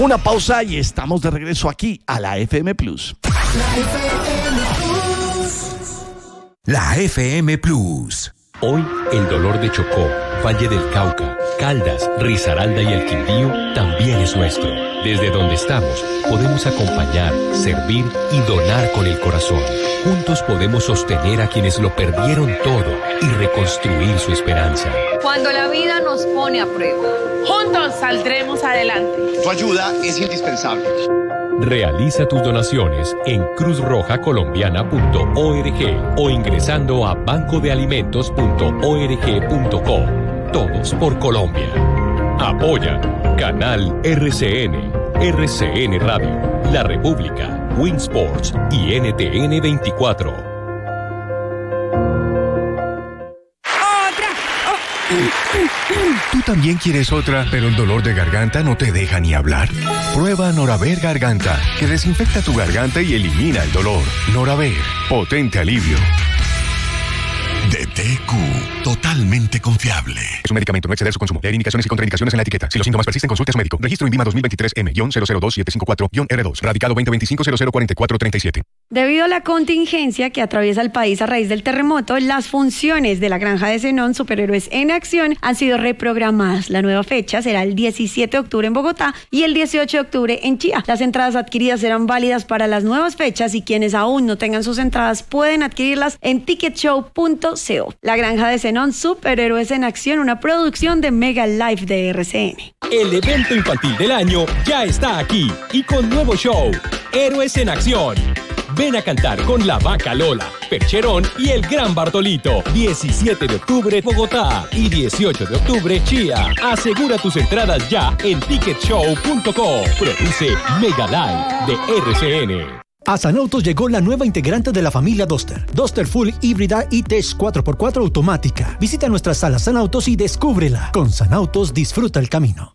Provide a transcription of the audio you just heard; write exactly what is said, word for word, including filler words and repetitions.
Una pausa y estamos de regreso aquí a la F M Plus. La F M Plus. Hoy el dolor de Chocó, Valle del Cauca, Caldas, Risaralda y el Quindío también es nuestro. Desde donde estamos, podemos acompañar, servir y donar con el corazón. Juntos podemos sostener a quienes lo perdieron todo y reconstruir su esperanza. Cuando la vida nos pone a prueba, juntos saldremos adelante. Tu ayuda es indispensable. Realiza tus donaciones en cruz roja colombiana punto org o ingresando a banco de alimentos punto org punto co. Todos por Colombia. Apoya Canal R C N, R C N Radio, La República, Winsports y N T N veinticuatro. ¿Tú también quieres otra, pero el dolor de garganta no te deja ni hablar? Prueba Noraver Garganta, que desinfecta tu garganta y elimina el dolor. Noraver, potente alivio. D T Q, totalmente confiable. Es un medicamento, no exceder su consumo. Leer indicaciones y contraindicaciones en la etiqueta. Si los síntomas persisten, consulte a su médico. Registro INVIMA dos mil veintitrés M cero cero dos siete cinco cuatro R dos. Radicado veinte veinticinco cero cero cuarenta y cuatro treinta y siete. Debido a la contingencia que atraviesa el país a raíz del terremoto, las funciones de la Granja de Zenón Superhéroes en Acción han sido reprogramadas. La nueva fecha será el diecisiete de octubre en Bogotá y el dieciocho de octubre en Chía. Las entradas adquiridas serán válidas para las nuevas fechas y quienes aún no tengan sus entradas pueden adquirirlas en ticket show punto co. La Granja de Zenón Superhéroes en Acción, una producción de Mega Life de R C N. El evento infantil del año ya está aquí y con nuevo show, Héroes en Acción. Ven a cantar con la Vaca Lola, Percherón y el Gran Bartolito. diecisiete de octubre Bogotá y dieciocho de octubre Chía. Asegura tus entradas ya en ticket show punto co. Produce Mega Live de R C N. A Sanautos llegó la nueva integrante de la familia Duster. Duster Full híbrida e-Tech cuatro por cuatro automática. Visita nuestras salas Sanautos y descúbrela. Con Sanautos disfruta el camino.